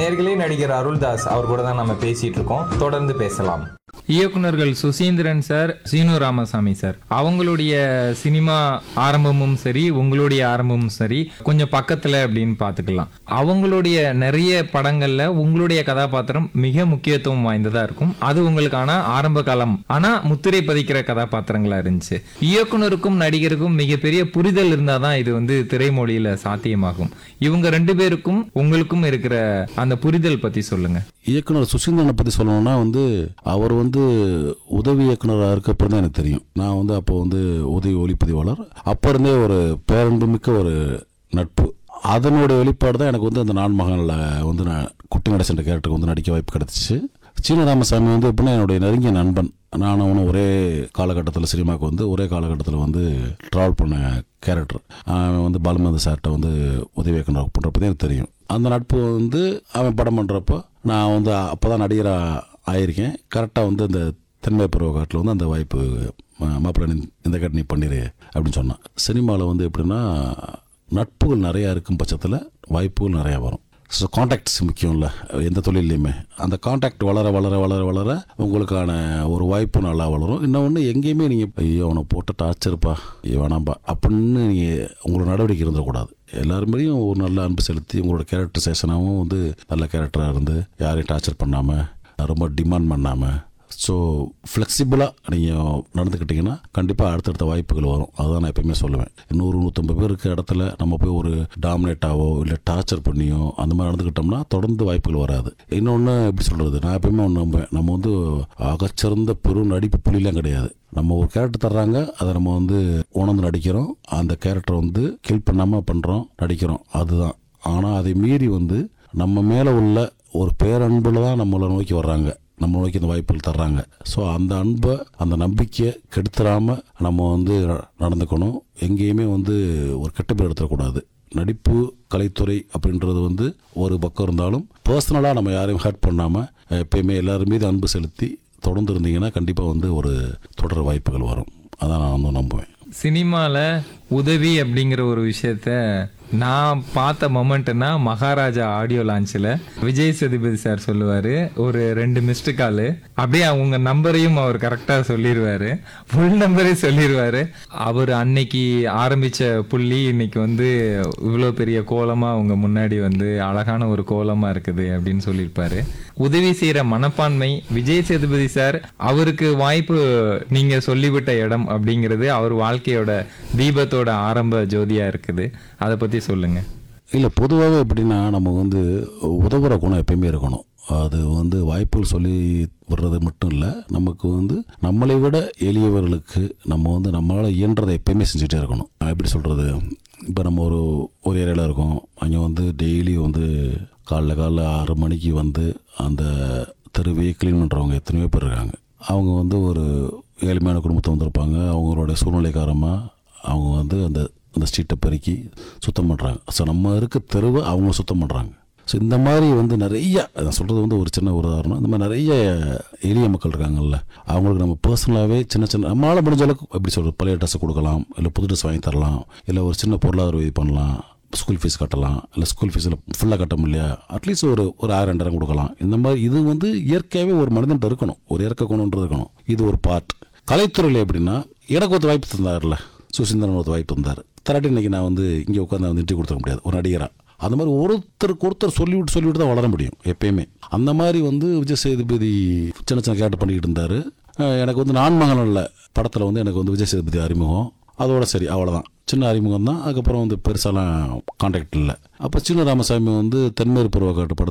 நேயர்களே, நடிகர் அருள்தாஸ் அவர் கூட தான் நம்ம பேசிட்டு இருக்கோம். தொடர்ந்து பேசலாம். இயக்குனர்கள் சுசீந்திரன் சார், சீனு ராமசாமி சார், அவங்களுடைய சினிமா ஆரம்பமும் சரி, உங்களுடைய ஆரம்பமும் சரி, கொஞ்சம் பக்கத்துல அப்படின்னு பாத்துக்கலாம். அவங்களுடைய நிறைய படங்கள்ல உங்களுடைய கதாபாத்திரம் மிக முக்கியத்துவம் வாய்ந்ததா இருக்கும். அது உங்களுக்கான ஆரம்ப காலம், ஆனா முத்திரை பதிக்கிற கதாபாத்திரங்களா இருந்துச்சு. இயக்குனருக்கும் நடிகருக்கும் மிகப்பெரிய புரிதல் இருந்தாதான் இது திரைமொழியில சாத்தியமாகும். இவங்க 2 பேருக்கும் உங்களுக்கும் இருக்கிற அந்த புரிதல் பத்தி சொல்லுங்க. இயக்குனர் சுசீந்திரனை பற்றி சொல்லணும்னா அவர் உதவி இயக்குனராக இருக்கப்போ தான் எனக்கு தெரியும். நான் அப்போ உதவி ஒளிப்பதிவாளர். அப்போ இருந்தே ஒரு பேரன்புமிக்க ஒரு நட்பு. அதனுடைய வெளிப்பாடு தான் எனக்கு அந்த நான் மகனில் நான் குட்டி நடேசன் கேரக்டருக்கு நடிக்க வாய்ப்பு கிடைச்சிச்சு. சீனு ராமசாமி எப்படின்னா என்னுடைய நெருங்கிய நண்பன். நானும் அவனும் ஒரே காலகட்டத்தில் சினிமாவுக்கு ஒரே காலகட்டத்தில் ட்ராவல் பண்ண கேரக்டர். அவன் பாலுமந்த சார்கிட்ட உதவி இயக்குனர் பண்ணுறப்ப தான் எனக்கு தெரியும். அந்த நட்பு அவன் படம் பண்ணுறப்போ நான் அப்போ தான் நடிகராக ஆயிருக்கேன். கரெக்டாக இந்த தென்மை பருவ காட்டில் அந்த வாய்ப்பு மாப்பிள்ளை இந்த காட்டு நீ பண்ணிடு அப்படின்னு சொன்னான். சினிமாவில் எப்படின்னா நட்புகள் நிறையா இருக்கும் பட்சத்தில் வாய்ப்புகள் நிறையா வரும். ஸோ கான்டாக்ட்ஸ் முக்கியம் இல்லை எந்த தொழிலையுமே. அந்த கான்டாக்ட் வளர வளர வளர வளர உங்களுக்கான ஒரு வாய்ப்பு நல்லா வளரும். இன்னொன்று எங்கேயுமே நீங்கள் ஐயோ அவனை போட்டு டார்ச்சர்ப்பா வேணாம்பா அப்படின்னு நீங்கள் உங்களோட நடவடிக்கை இருந்துடக்கூடாது. எல்லாருமேயும் ஒரு நல்ல அன்பு செலுத்தி உங்களோட கேரக்டரைசேஷனாகவும் நல்ல கேரக்டராக இருந்து யாரையும் டார்ச்சர் பண்ணாமல் ரொம்ப டிமாண்ட் பண்ணாமல் ஸோ ஃப்ளெக்சிபிளாக நீங்கள் நடந்துக்கிட்டிங்கன்னா கண்டிப்பாக அடுத்தடுத்த வாய்ப்புகள் வரும். அதுதான் நான் எப்பயுமே சொல்லுவேன். 100-150 பேர் இருக்க இடத்துல நம்ம போய் ஒரு டாமினேட்டாவோ இல்லை டார்ச்சர் பண்ணியோ அந்த மாதிரி நடந்துக்கிட்டோம்னா தொடர்ந்து வாய்ப்புகள் வராது. இன்னொன்று எப்படி சொல்கிறது, நான் எப்பயுமே ஒன்று நம்புவேன். நம்ம அகச்சிறந்த பெரும் நடிப்பு புள்ளிலாம் கிடையாது. நம்ம ஒரு கேரக்டர் தர்றாங்க, அதை நம்ம உணர்ந்து நடிக்கிறோம். அந்த கேரக்டரை கில் பண்ணாமல் பண்ணுறோம், நடிக்கிறோம், அதுதான். ஆனால் அதை மீறி நம்ம மேலே உள்ள ஒரு பேரன்பில் தான் நம்மளை நோக்கி வர்றாங்க, நம்ம நோக்கி இந்த வாய்ப்புகள் தர்றாங்க. ஸோ அந்த அன்பை அந்த நம்பிக்கையை கெடுத்துடாமல் நம்ம நடந்துக்கணும். எங்கேயுமே ஒரு கெட்ட பேர் எடுத்துடக்கூடாது. நடிப்பு கலைத்துறை அப்படின்றது ஒரு பக்கம் இருந்தாலும் பர்சனலாக நம்ம யாரையும் ஹர்ட் பண்ணாமல் எப்பயுமே எல்லாரும் மீது அன்பு செலுத்தி தொடர்ந்து இருந்தீங்கன்னா கண்டிப்பாக ஒரு தொடர் வாய்ப்புகள் வரும். அதான் நான் நம்புவேன். சினிமாவில் உதவி அப்படிங்கிற ஒரு விஷயத்த நான் பார்த்த மொமெண்ட்னா மகாராஜா ஆடியோ லான்ச்சில் விஜய் சேதுபதி சார் சொல்லுவார், ஒரு 2 மிஸ்டு காலு அப்படியே அவங்க நம்பரையும் அவர் கரெக்டாக சொல்லிடுவார், ஃபுல் நம்பரே சொல்லிடுவார். அவர் அன்னைக்கு ஆரம்பித்த புள்ளி இன்னைக்கு இவ்வளோ பெரிய கோலமாக அவங்க முன்னாடி அழகான ஒரு கோலமாக இருக்குது அப்படின்னு சொல்லியிருப்பாரு. உதவி செய்கிற மனப்பான்மை விஜய் சேதுபதி சார் அவருக்கு வாய்ப்பு நீங்கள் சொல்லிவிட்ட இடம் அப்படிங்கிறது அவர் வாழ்க்கையோட தீபத்தோட ஆரம்ப ஜோதியாக இருக்குது. அதை பற்றி சொல்லுங்க. இல்லை, பொதுவாகவே எப்படின்னா நம்ம உதவுற குணம் எப்பயுமே இருக்கணும். அது வாய்ப்புகள் சொல்லி விடுறது மட்டும் இல்லை, நமக்கு நம்மளை விட எளியவர்களுக்கு நம்ம நம்மளால் இயன்றதை எப்பயுமே செஞ்சுட்டே இருக்கணும். எப்படி சொல்கிறது, இப்போ நம்ம ஒரு ஏரியாவில் இருக்கோம். அங்கே டெய்லி காலைல 6 மணிக்கு அந்த தெருவையே க்ளீன் பண்ணுறவங்க எத்தனையோ பேர் இருக்காங்க. அவங்க ஒரு ஏழ்மையான குடும்பத்தை வந்திருப்பாங்க. அவங்களோட சூழ்நிலை காரணமாக அவங்க அந்த ஸ்ட்ரீட்டை பெருக்கி சுத்தம் பண்ணுறாங்க. ஸோ நம்ம இருக்க தெருவை அவங்க சுத்தம் பண்ணுறாங்க. ஸோ இந்த மாதிரி நிறைய நான் சொல்கிறது ஒரு சின்ன உதாரணம். இந்த மாதிரி நிறைய எளிய மக்கள் இருக்காங்கல்ல, அவங்களுக்கு நம்ம பர்சனலாகவே சின்ன நம்மளால் முடிஞ்ச அளவுக்கு எப்படி சொல்கிறது, பழைய ட்ரெஸ்ஸை கொடுக்கலாம், இல்லை புது ட்ரெஸ் வாங்கி தரலாம், இல்லை ஒரு சின்ன பொருளாதார உதவி பண்ணலாம், ஸ்கூல் ஃபீஸ் கட்டலாம், இல்லை ஸ்கூல் ஃபீஸில் ஃபுல்லாக கட்ட முடியல அட்லீஸ்ட் ஒரு 1000-2000 கொடுக்கலாம். இந்த மாதிரி இது இயற்கையாகவே ஒரு மனிதன்ட்டு இருக்கணும், ஒரு இயற்கை குணம்ன்றது இருக்கணும். இது ஒரு பார்ட். கலைத்துறையில் எப்படின்னா எனக்கு ஒரு வாய்ப்பு தந்தார்ல, சுசீந்திரன் ஒரு வாய்ப்பு தந்தார். தராட்டி இன்னைக்கு நான் இங்கே உட்காந்து இன்டர்வியூ கொடுத்துக்க முடியாது ஒரு நடிகராக. அந்த மாதிரி ஒருத்தருக்கு ஒருத்தர் சொல்லிவிட்டு தான் வளர முடியும் எப்பயுமே. அந்த மாதிரி விஜய் சேதுபதி சின்ன கேரக்டர் பண்ணிக்கிட்டு இருந்தார். எனக்கு நான் மகனில் படத்தில் எனக்கு விஜய் சேதுபதி அறிமுகம், அதோட சரி அவ்வளோதான், சின்ன அறிமுகம் தான். அதுக்கப்புறம் பெருசாலாம் கான்டாக்ட் இல்லை. அப்போ சீனு ராமசாமி தென்மேற்கு பருவ காட்டு படத்தில்